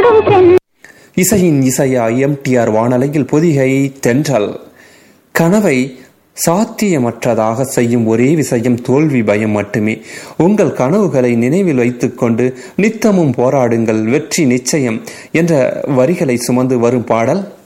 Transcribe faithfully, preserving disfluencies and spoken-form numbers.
இசையின் இசையா எம்டிஆர் வானலையில் பொதிகை தென்றல். கனவை சாத்தியமற்றதாக செய்யும் ஒரே விஷயம் தோல்வி பயம் மட்டுமே. உங்கள் கனவுகளை நினைவில் வைத்துக்கொண்டு நித்தமும் போராடுங்கள், வெற்றி நிச்சயம் என்ற வரிகளை சுமந்து வரும் பாடல்